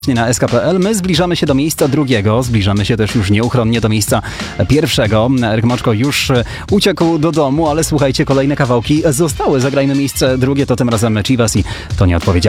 Na SK.pl. My zbliżamy się do miejsca drugiego, zbliżamy się też już nieuchronnie do miejsca pierwszego. Eryk Moczko już uciekł do domu, ale słuchajcie, kolejne kawałki zostały. Zagrajmy miejsce drugie, to tym razem Chivas i to nieodpowiedzialne.